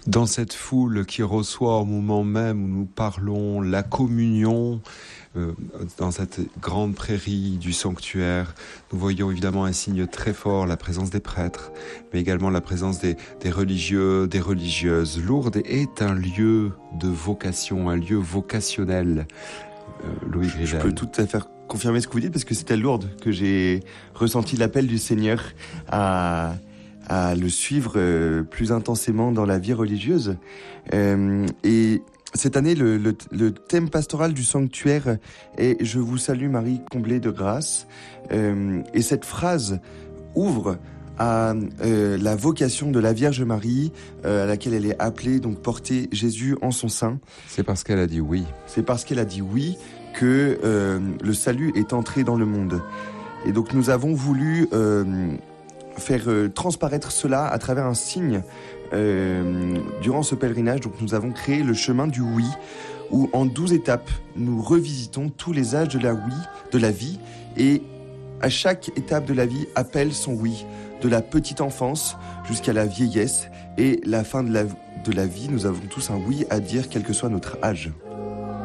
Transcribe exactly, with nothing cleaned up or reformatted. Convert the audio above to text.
Dans cette foule qui reçoit au moment même où nous parlons la communion, euh, dans cette grande prairie du sanctuaire, nous voyons évidemment un signe très fort, la présence des prêtres, mais également la présence des, des religieux, des religieuses. Lourdes est un lieu de vocation, un lieu vocationnel. Euh, Louis Grigel. Je peux tout à fait confirmer ce que vous dites, parce que c'est à Lourdes que j'ai ressenti l'appel du Seigneur à... à le suivre euh, plus intensément dans la vie religieuse. Euh, et cette année, le, le, le thème pastoral du sanctuaire est « Je vous salue Marie, comblée de grâce euh, ». Et cette phrase ouvre à euh, la vocation de la Vierge Marie, euh, à laquelle elle est appelée, donc porter Jésus en son sein. C'est parce qu'elle a dit oui. C'est parce qu'elle a dit oui que euh, le salut est entré dans le monde. Et donc nous avons voulu... Euh, faire euh, transparaître cela à travers un signe euh, durant ce pèlerinage. Donc nous avons créé le chemin du oui, où en douze étapes, nous revisitons tous les âges de la oui, de la vie, et à chaque étape de la vie appelle son oui, de la petite enfance jusqu'à la vieillesse, et la fin de la, de la vie, nous avons tous un oui à dire, quel que soit notre âge.